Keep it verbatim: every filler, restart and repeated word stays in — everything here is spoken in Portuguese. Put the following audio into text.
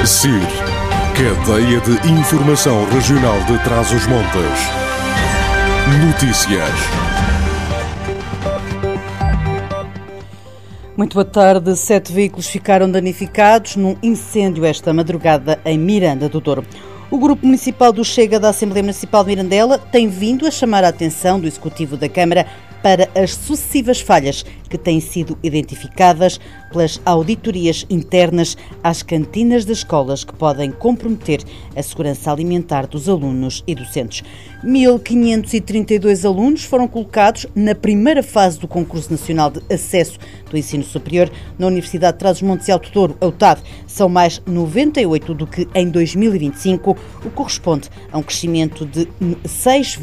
C I R, Cadeia de Informação Regional de Trás-os-Montes. Notícias. Muito boa tarde. Sete veículos ficaram danificados num incêndio esta madrugada em Miranda do Douro. O Grupo Municipal do Chega da Assembleia Municipal de Mirandela tem vindo a chamar a atenção do Executivo da Câmara para as sucessivas falhas que têm sido identificadas pelas auditorias internas às cantinas das escolas que podem comprometer a segurança alimentar dos alunos e docentes. mil quinhentos e trinta e dois alunos foram colocados na primeira fase do Concurso Nacional de Acesso do Ensino Superior na Universidade de Trás-os-Montes e Alto Douro, a U T A D. São mais noventa e oito do que em dois mil e vinte e cinco, o que corresponde a um crescimento de seis